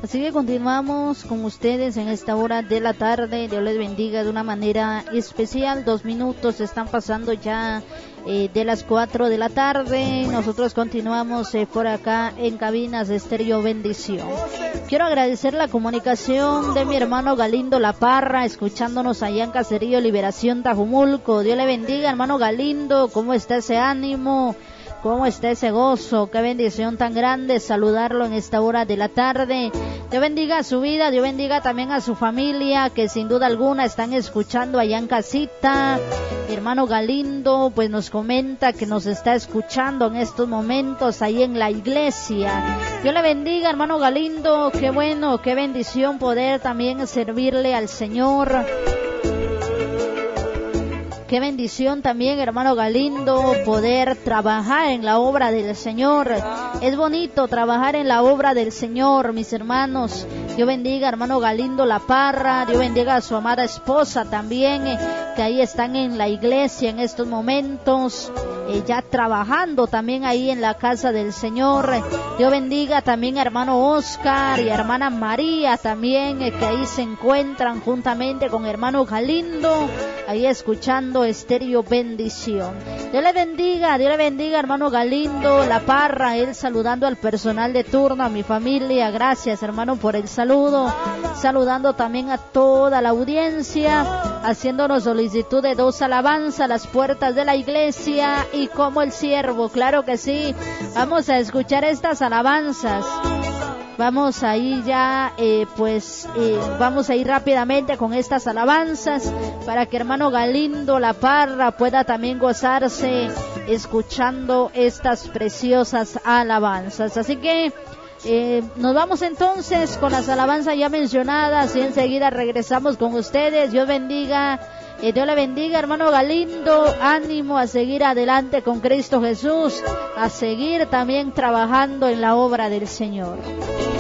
Así que continuamos con ustedes en esta hora de la tarde. Dios les bendiga de una manera especial. 2 minutos están pasando ya de las 4 de la tarde. Nosotros continuamos por acá en Cabinas de Estéreo Bendición. Quiero agradecer la comunicación de mi hermano Galindo La Parra, escuchándonos allá en Caserío Liberación, Tajumulco. Dios le bendiga, hermano Galindo. ¿Cómo está ese ánimo? ¿Cómo está ese gozo? Qué bendición tan grande saludarlo en esta hora de la tarde. Dios bendiga su vida, Dios bendiga también a su familia, que sin duda alguna están escuchando allá en casita. Mi hermano Galindo pues nos comenta que nos está escuchando en estos momentos ahí en la iglesia. Dios le bendiga, hermano Galindo. Qué bueno, qué bendición poder también servirle al Señor. Qué bendición también, hermano Galindo, poder trabajar en la obra del Señor. Es bonito trabajar en la obra del Señor, mis hermanos. Dios bendiga, hermano Galindo La Parra. Dios bendiga a su amada esposa también, que ahí están en la iglesia en estos momentos, ya trabajando también ahí en la casa del Señor. Dios bendiga también a hermano Oscar y a hermana María también, que ahí se encuentran juntamente con hermano Galindo, ahí escuchando Estéreo Bendición. Dios le bendiga, hermano Galindo La Parra, él saludando al personal de turno, a mi familia. Gracias, hermano, por el saludo. Saludando también a toda la audiencia, haciéndonos solicitud de 2 alabanzas a las puertas de la iglesia y como el siervo. Claro que sí, vamos a escuchar estas alabanzas. Vamos ahí ya, vamos a ir rápidamente con estas alabanzas para que hermano Galindo La Parra pueda también gozarse escuchando estas preciosas alabanzas. Así que nos vamos entonces con las alabanzas ya mencionadas y enseguida regresamos con ustedes. Dios bendiga. Dios le bendiga, hermano Galindo. Ánimo a seguir adelante con Cristo Jesús, a seguir también trabajando en la obra del Señor.